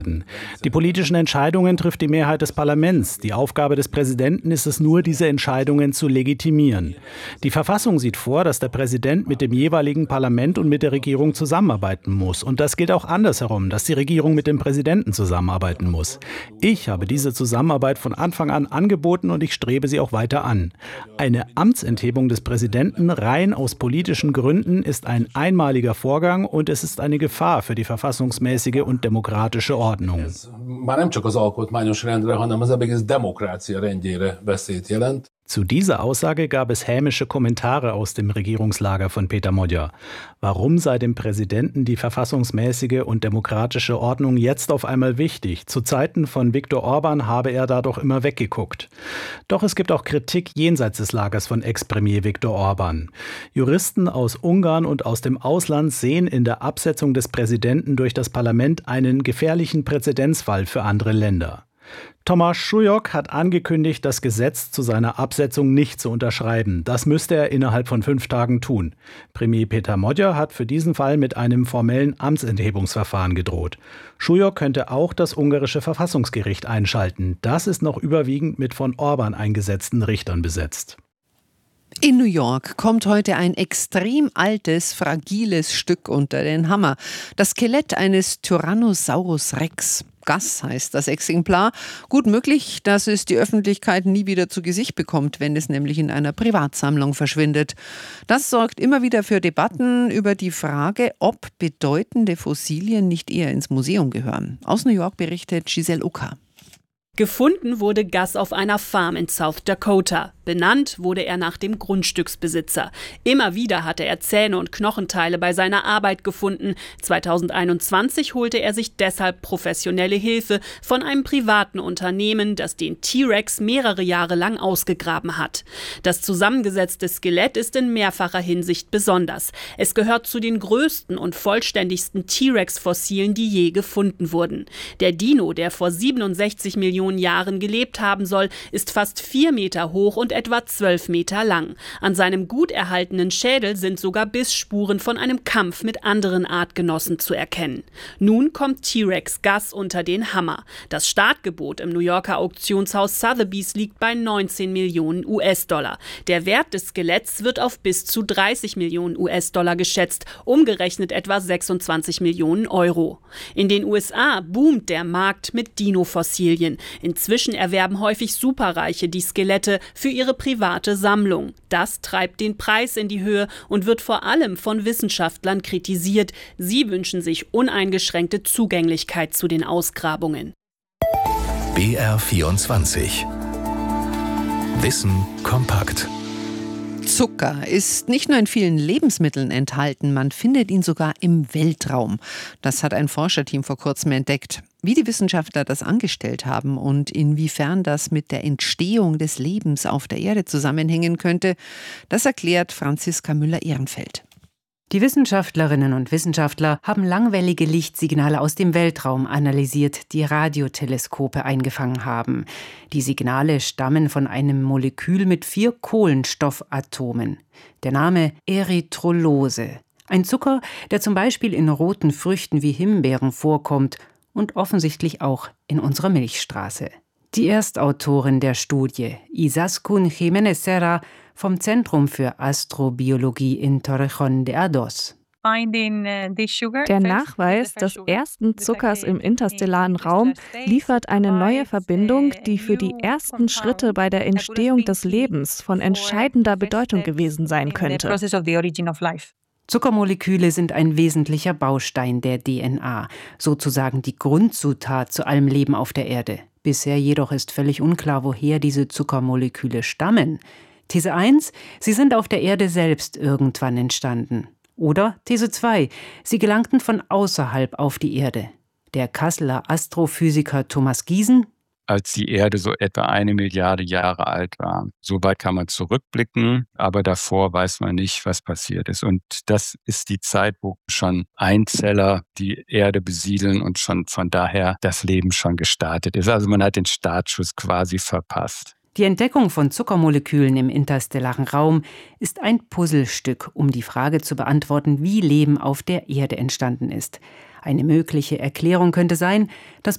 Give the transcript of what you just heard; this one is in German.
Die politischen Entscheidungen trifft die Mehrheit des Parlaments. Die Aufgabe des Präsidenten ist es nur, diese Entscheidungen zu legitimieren. Die Verfassung sieht vor, dass der Präsident mit dem jeweiligen Parlament und mit der Regierung zusammenarbeiten muss. Und das gilt auch andersherum, dass die Regierung mit dem Präsidenten zusammenarbeiten muss. Ich habe diese Zusammenarbeit von Anfang an angeboten und ich strebe sie auch weiter an. Eine Amtsenthebung des Präsidenten rein aus politischen Gründen ist ein einmaliger Vorgang und es ist eine Gefahr für die verfassungsmäßige und demokratische Ordnung. Zu dieser Aussage gab es hämische Kommentare aus dem Regierungslager von Peter Magyar. Warum sei dem Präsidenten die verfassungsmäßige und demokratische Ordnung jetzt auf einmal wichtig? Zu Zeiten von Viktor Orban habe er da doch immer weggeguckt. Doch es gibt auch Kritik jenseits des Lagers von Ex-Premier Viktor Orban. Juristen aus Ungarn und aus dem Ausland sehen in der Absetzung des Präsidenten durch das Parlament einen gefährlichen Präzedenzfall für andere Länder. Tomáš Šujok hat angekündigt, das Gesetz zu seiner Absetzung nicht zu unterschreiben. Das müsste er innerhalb von 5 Tagen tun. Premier Peter Magyar hat für diesen Fall mit einem formellen Amtsenthebungsverfahren gedroht. Šujok könnte auch das ungarische Verfassungsgericht einschalten. Das ist noch überwiegend mit von Orban eingesetzten Richtern besetzt. In New York kommt heute ein extrem altes, fragiles Stück unter den Hammer. Das Skelett eines Tyrannosaurus Rex. Gus heißt das Exemplar. Gut möglich, dass es die Öffentlichkeit nie wieder zu Gesicht bekommt, wenn es nämlich in einer Privatsammlung verschwindet. Das sorgt immer wieder für Debatten über die Frage, ob bedeutende Fossilien nicht eher ins Museum gehören. Aus New York berichtet Giselle Ucker. Gefunden wurde Gus auf einer Farm in South Dakota. Benannt wurde er nach dem Grundstücksbesitzer. Immer wieder hatte er Zähne und Knochenteile bei seiner Arbeit gefunden. 2021 holte er sich deshalb professionelle Hilfe von einem privaten Unternehmen, das den T-Rex mehrere Jahre lang ausgegraben hat. Das zusammengesetzte Skelett ist in mehrfacher Hinsicht besonders. Es gehört zu den größten und vollständigsten T-Rex-Fossilien, die je gefunden wurden. Der Dino, der vor 67 Millionen Jahren gelebt haben soll, ist fast 4 Meter hoch und etwa 12 Meter lang. An seinem gut erhaltenen Schädel sind sogar Bissspuren von einem Kampf mit anderen Artgenossen zu erkennen. Nun kommt T-Rex Gus unter den Hammer. Das Startgebot im New Yorker Auktionshaus Sotheby's liegt bei 19 Millionen US-Dollar. Der Wert des Skeletts wird auf bis zu 30 Millionen US-Dollar geschätzt, umgerechnet etwa 26 Millionen Euro. In den USA boomt der Markt mit Dino-Fossilien. Inzwischen erwerben häufig Superreiche die Skelette für ihre private Sammlung. Das treibt den Preis in die Höhe und wird vor allem von Wissenschaftlern kritisiert. Sie wünschen sich uneingeschränkte Zugänglichkeit zu den Ausgrabungen. BR24 Wissen kompakt. Zucker ist nicht nur in vielen Lebensmitteln enthalten, man findet ihn sogar im Weltraum. Das hat ein Forscherteam vor kurzem entdeckt. Wie die Wissenschaftler das angestellt haben und inwiefern das mit der Entstehung des Lebens auf der Erde zusammenhängen könnte, das erklärt Franziska Müller-Ehrenfeld. Die Wissenschaftlerinnen und Wissenschaftler haben langwellige Lichtsignale aus dem Weltraum analysiert, die Radioteleskope eingefangen haben. Die Signale stammen von einem Molekül mit 4 Kohlenstoffatomen. Der Name Erythrolose. Ein Zucker, der zum Beispiel in roten Früchten wie Himbeeren vorkommt und offensichtlich auch in unserer Milchstraße. Die Erstautorin der Studie, Izaskun Jiménez Serra vom Zentrum für Astrobiologie in Torrejón de Ardoz. Der Nachweis des ersten Zuckers im interstellaren Raum liefert eine neue Verbindung, die für die ersten Schritte bei der Entstehung des Lebens von entscheidender Bedeutung gewesen sein könnte. Zuckermoleküle sind ein wesentlicher Baustein der DNA, sozusagen die Grundzutat zu allem Leben auf der Erde. Bisher jedoch ist völlig unklar, woher diese Zuckermoleküle stammen. These 1, sie sind auf der Erde selbst irgendwann entstanden. Oder These 2, sie gelangten von außerhalb auf die Erde. Der Kasseler Astrophysiker Thomas Giesen: Als die Erde so etwa 1 Milliarde Jahre alt war. So weit kann man zurückblicken, aber davor weiß man nicht, was passiert ist. Und das ist die Zeit, wo schon Einzeller die Erde besiedeln und schon von daher das Leben schon gestartet ist. Also man hat den Startschuss quasi verpasst. Die Entdeckung von Zuckermolekülen im interstellaren Raum ist ein Puzzlestück, um die Frage zu beantworten, wie Leben auf der Erde entstanden ist. Eine mögliche Erklärung könnte sein, dass